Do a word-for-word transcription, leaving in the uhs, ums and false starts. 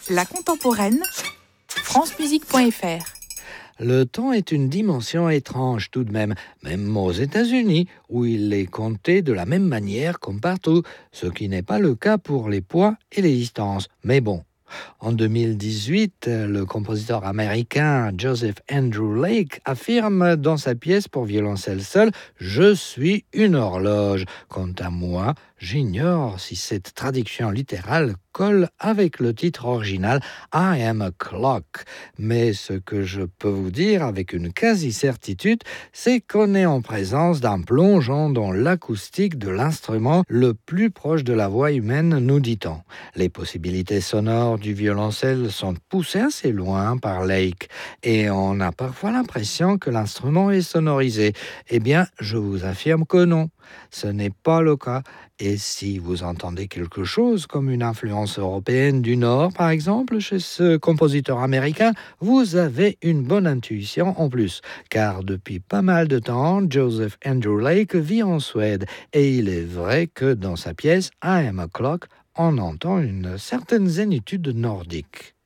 La contemporaine, francemusique point f r. Le temps est une dimension étrange tout de même, même aux États-Unis, où il est compté de la même manière comme partout, ce qui n'est pas le cas pour les poids et les distances. Mais bon. En deux mille dix-huit, le compositeur américain Joseph Andrew Lake affirme dans sa pièce pour violoncelle seul « Je suis une horloge ». Quant à moi, j'ignore si cette traduction littérale colle avec le titre original « I am a clock ». Mais ce que je peux vous dire avec une quasi-certitude, c'est qu'on est en présence d'un plongeon dans l'acoustique de l'instrument le plus proche de la voix humaine, nous dit-on. Les possibilités sonores du violoncelle sont poussées assez loin par Lake et on a parfois l'impression que l'instrument est sonorisé. Eh bien, je vous affirme que non, ce n'est pas le cas. Et si vous entendez quelque chose comme une influence européenne du Nord, par exemple, chez ce compositeur américain, vous avez une bonne intuition en plus, car depuis pas mal de temps, Joseph Andrew Lake vit en Suède et il est vrai que dans sa pièce « I am a clock », on entend une certaine zénitude nordique.